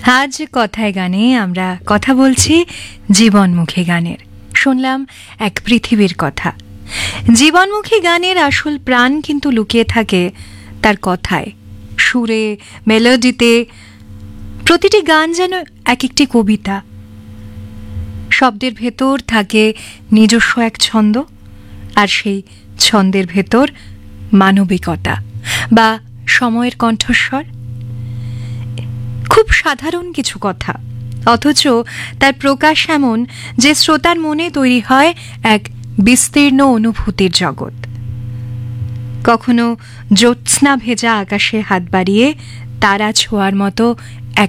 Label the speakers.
Speaker 1: আজ কথায় গানে আমরা কথা বলছি জীবনমুখী গানের। শুনলাম এক পৃথিবীর কথা। জীবনমুখী গানের আসল প্রাণ কিন্তু লুকিয়ে থাকে তার কথায়, সুরে, মেলোডিতে। প্রতিটি গান যেন এক একটি কবিতা। শব্দের ভেতর থাকে নিজস্ব এক ছন্দ, আর সেই ছন্দের ভেতর মানবিকতা বা সময়ের কণ্ঠস্বর। খুব সাধারণ কিছু কথা, অথচ তার প্রকাশ এমন যে শ্রোতার মনে তৈরি হয় এক বিস্তীর্ণ অনুভূতির জগৎ। কখনো জ্যোৎস্না ভেজা আকাশে হাত বাড়িয়ে তারা ছোঁয়ার মতো